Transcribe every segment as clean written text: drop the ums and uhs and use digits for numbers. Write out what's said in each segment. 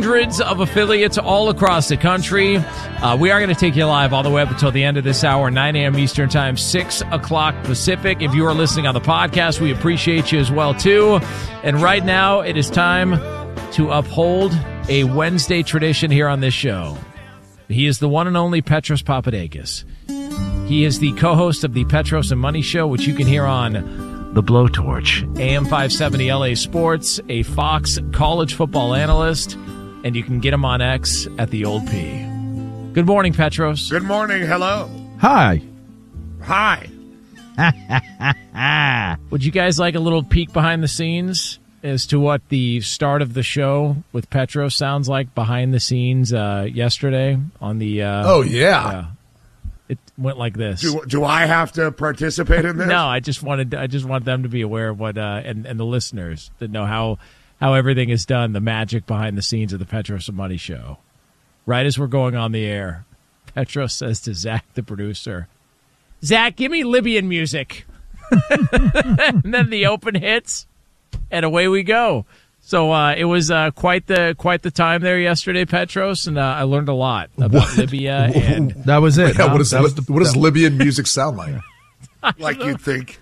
hundreds of affiliates all across the country. We are going to take you live all the way up until the end of this hour, 9 a.m. Eastern Time, 6 o'clock Pacific. If you are listening on the podcast, we appreciate you as well, too. And right now, it is time to uphold a Wednesday tradition here on this show. He is the one and only Petros Papadakis. He is the co-host of the Petros and Money Show, which you can hear on The Blowtorch, AM 570 LA Sports, a Fox college football analyst, and you can get him on X at The Old P. Good morning, Petros. Good morning. Hello. Hi. Hi. Would you guys like a little peek behind the scenes as to what the start of the show with Petros sounds like behind the scenes yesterday on the... It went like this. Do I have to participate in this? No, I just want them to be aware of what and the listeners to know how everything is done, the magic behind the scenes of the Petros and Money Show. Right as we're going on the air, Petros says to Zach, the producer, "Zach, give me Libyan music." And then the open hits, and away we go. So it was quite the time there yesterday, Petros, and I learned a lot about Libya. And that was it. Yeah, huh? What does Libyan music sound like? Like you'd think.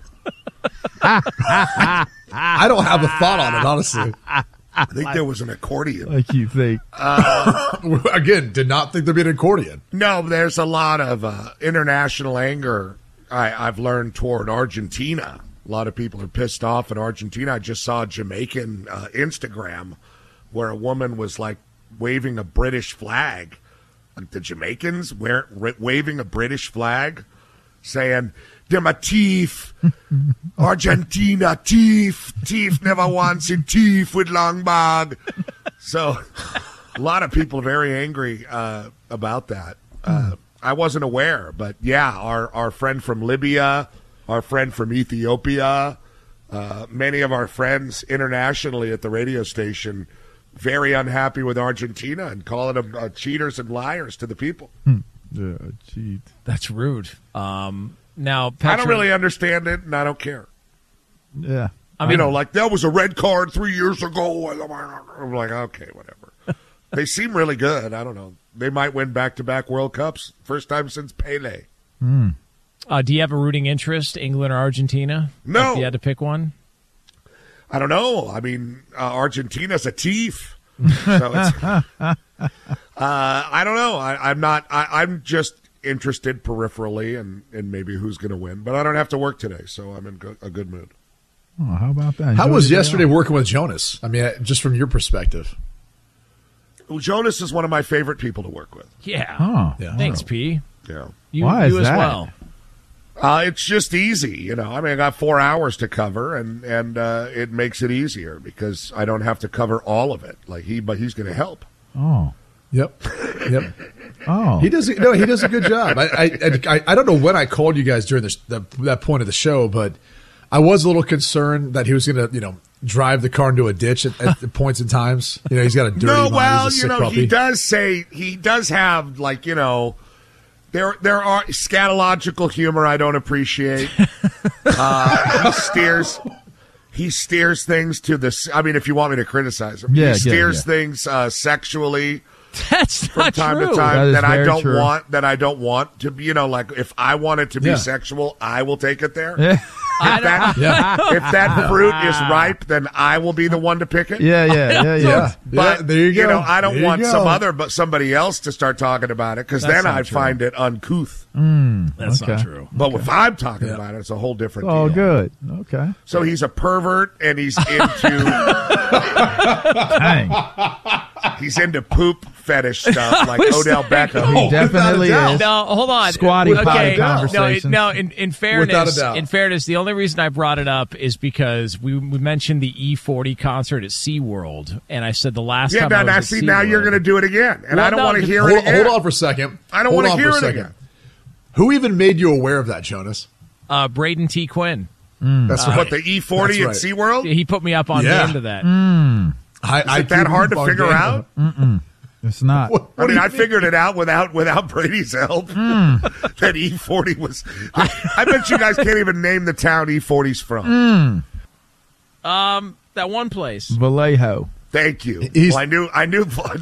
I don't have a thought on it, honestly. I think there was an accordion. Like you think. Again, did not think there'd be an accordion. No, there's a lot of international anger I've learned toward Argentina. A lot of people are pissed off at Argentina. I just saw a Jamaican Instagram where a woman was like waving a British flag. Like the Jamaicans waving a British flag, saying, "Dem a thief, Argentina thief never wants in thief with long bag." So a lot of people are very angry about that. I wasn't aware, but yeah, our friend from Libya, our friend from Ethiopia, many of our friends internationally at the radio station, very unhappy with Argentina and calling them cheaters and liars to the people. Yeah, cheat. That's rude. Now, I don't really understand it, and I don't care. Yeah. I mean, like that was a red card 3 years ago. I'm like, okay, whatever. They seem really good. I don't know. They might win back-to-back World Cups, first time since Pele. Do you have a rooting interest, England or Argentina? No. If you had to pick one? I don't know. I mean, Argentina's a thief. So it's, I don't know. I'm not. I'm just interested peripherally and maybe who's going to win. But I don't have to work today, so I'm in a good mood. Oh, how about that? How was yesterday working with Jonas? I mean, just from your perspective. Well, Jonas is one of my favorite people to work with. Yeah. Oh, yeah. Thanks, P. Yeah. Why is you as that? well. It's just easy, I mean, I got 4 hours to cover, and it makes it easier because I don't have to cover all of it. But he's going to help. Oh. Yep. Oh. He does a good job. I don't know when I called you guys during that point of the show, but I was a little concerned that he was going to, drive the car into a ditch at points and times. He's got a dirty mind. Well, he's a sick puppy. he does have there are scatological humor I don't appreciate. He steers things to this. I mean, if you want me to criticize him, he steers things sexually. That's from not time true. to time that I don't want to be. Like if I want it to be sexual, I will take it there. Yeah. If that fruit is ripe, then I will be the one to pick it. Yeah. But there you go. I don't want somebody else to start talking about it because then I find it uncouth. That's not true. But if I'm talking about it, it's a whole different deal. Oh, good. Okay. So he's a pervert and he's into Dang. he's into poop fetish stuff like Odell Beckham. He definitely is. No, hold on. Squatty potty conversations. No, in fairness, the only reason I brought it up is because we mentioned the E40 concert at SeaWorld, and I said the last time I was at SeaWorld. Now you're going to do it again, and I don't want to hear it again. Hold on for a second. I don't want to hear it again. Who even made you aware of that, Jonas? Braden T. Quinn. That's right. What, the E40 at SeaWorld? He put me up on the end of that. Is it that hard to figure out? It's not. I figured it out without Brady's help. That E40 was. I bet you guys can't even name the town E40's from. That one place. Vallejo. Thank you. He's- Well, I knew